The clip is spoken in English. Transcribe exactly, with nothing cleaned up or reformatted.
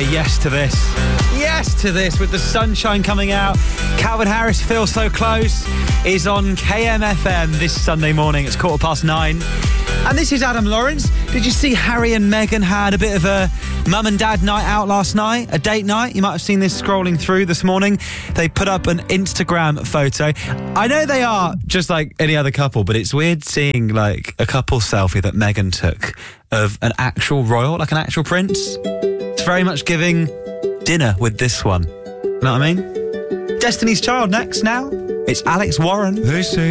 a yes to this. Yes to this with the sunshine coming out. Calvin Harris, Feel So Close is on K M F M this Sunday morning. It's quarter past nine. And this is Adam Lawrence. Did you see Harry and Meghan had a bit of a mum and dad night out last night? A date night? You might have seen this scrolling through this morning. They put up an Instagram photo. I know they are just like any other couple, but it's weird seeing like a couple selfie that Meghan took of an actual royal, like an actual prince. It's very much giving dinner with this one. You know what I mean? Destiny's Child next now. It's Alex Warren. They say